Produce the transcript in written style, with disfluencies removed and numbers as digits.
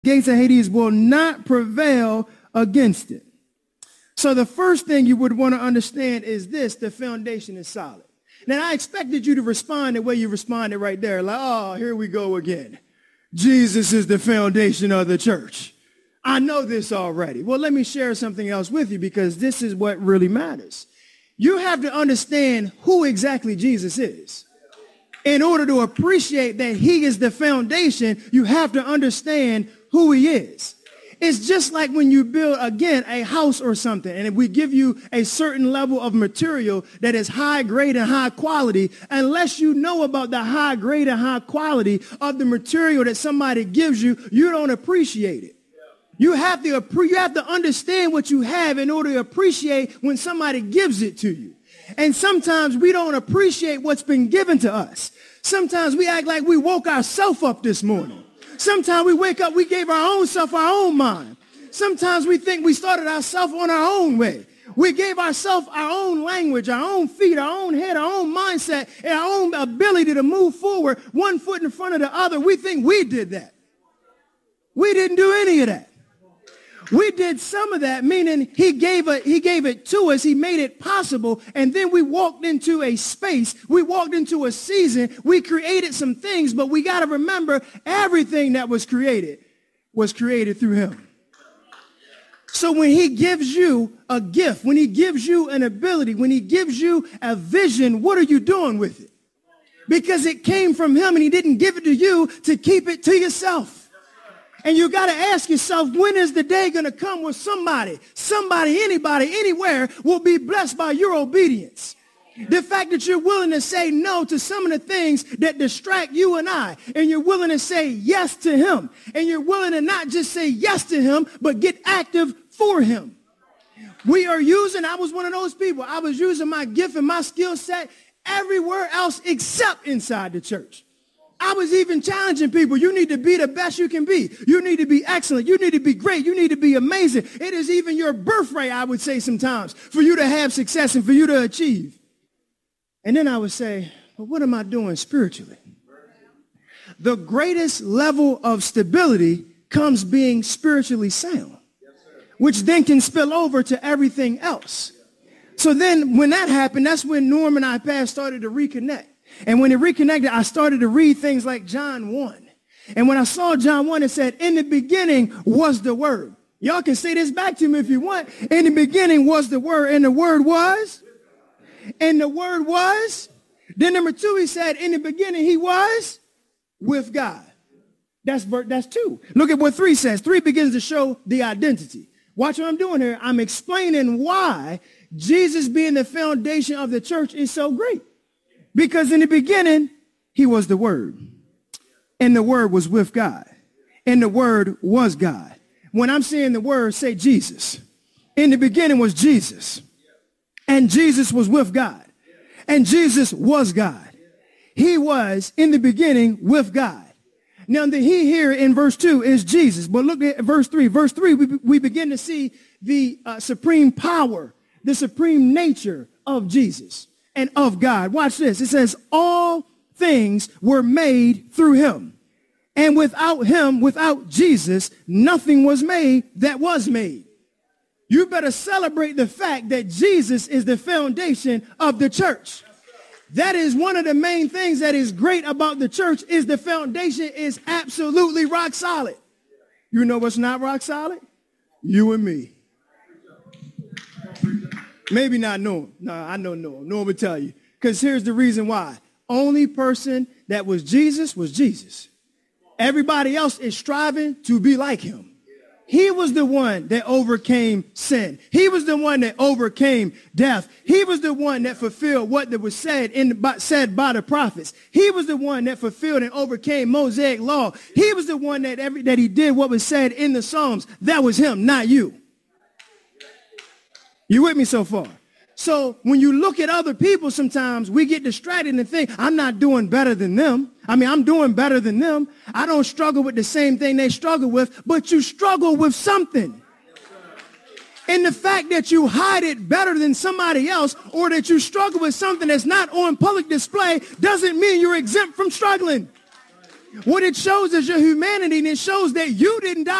Gates of Hades will not prevail against it. So the first thing you would want to understand is this: the foundation is solid. Now, I expected you to respond the way you responded right there. Like, oh, here we go again. Jesus is the foundation of the church. I know this already. Well, let me share something else with you, because this is what really matters. You have to understand who exactly Jesus is. In order to appreciate that he is the foundation, you have to understand who he is. It's just like when you build, again, a house or something, and if we give you a certain level of material that is high grade and high quality, unless you know about the high grade and high quality of the material that somebody gives you, you don't appreciate it. You have to understand what you have in order to appreciate when somebody gives it to you. And sometimes we don't appreciate what's been given to us. Sometimes we act like we woke ourselves up this morning. Sometimes we wake up, we gave our own self our own mind. Sometimes we think we started ourselves on our own way. We gave ourselves our own language, our own feet, our own head, our own mindset, and our own ability to move forward one foot in front of the other. We think we did that. We didn't do any of that. We did some of that, meaning he gave it to us. He made it possible. And then we walked into a space. We walked into a season. We created some things, but we got to remember everything that was created through him. So when he gives you a gift, when he gives you an ability, when he gives you a vision, what are you doing with it? Because it came from him, and he didn't give it to you to keep it to yourself. And you got to ask yourself, when is the day going to come where somebody, anybody, anywhere will be blessed by your obedience? The fact that you're willing to say no to some of the things that distract you and I, and you're willing to say yes to him, and you're willing to not just say yes to him, but get active for him. I was one of those people. I was using my gift and my skill set everywhere else except inside the church. I was even challenging people. You need to be the best you can be. You need to be excellent. You need to be great. You need to be amazing. It is even your birthright, I would say sometimes, for you to have success and for you to achieve. And then I would say, well, what am I doing spiritually? The greatest level of stability comes being spiritually sound, which then can spill over to everything else. So then when that happened, that's when Norm and I started to reconnect. And when it reconnected, I started to read things like John 1. And when I saw John 1, it said, in the beginning was the Word. Y'all can say this back to me if you want. In the beginning was the Word, and the Word was. And the Word was. Then number 2, he said, in the beginning he was with God. That's 2. Look at what 3 says. 3 begins to show the identity. Watch what I'm doing here. I'm explaining why Jesus being the foundation of the church is so great. Because in the beginning, he was the Word. And the Word was with God. And the Word was God. When I'm saying the Word, say Jesus. In the beginning was Jesus. And Jesus was with God. And Jesus was God. He was in the beginning with God. Now, the he here in verse 2 is Jesus. But look at verse 3. Verse 3, we begin to see the supreme power, the supreme nature of Jesus and of God. Watch this. It says, all things were made through him. And without him, without Jesus, nothing was made that was made. You better celebrate the fact that Jesus is the foundation of the church. That is one of the main things that is great about the church, is the foundation is absolutely rock solid. You know what's not rock solid? You and me. Maybe not Norm. No, I know Norm. Norm will tell you. Because here's the reason why. Only person that was Jesus was Jesus. Everybody else is striving to be like him. He was the one that overcame sin. He was the one that overcame death. He was the one that fulfilled what that was said by the prophets. He was the one that fulfilled and overcame Mosaic law. He was the one that he did what was said in the Psalms. That was him, not you. You with me so far? So when you look at other people, sometimes we get distracted and think, I'm not doing better than them. I'm doing better than them. I don't struggle with the same thing they struggle with, but you struggle with something. And the fact that you hide it better than somebody else, or that you struggle with something that's not on public display, doesn't mean you're exempt from struggling. What it shows is your humanity, and it shows that you didn't die